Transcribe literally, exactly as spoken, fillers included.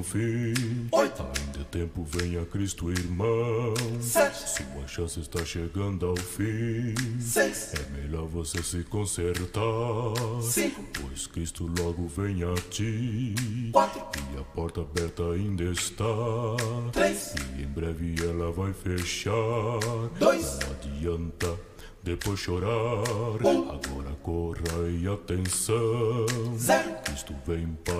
Fim. Oito. Ainda é tempo, venha Cristo, irmão. Sete. Sua chance está chegando ao fim. Seis. É melhor você se consertar. Cinco. Pois Cristo logo vem a ti. Quatro. E a porta aberta ainda está. Três. E em breve ela vai fechar. Dois. Não adianta depois chorar. Um. Agora corra e atenção. Zero. Cristo vem para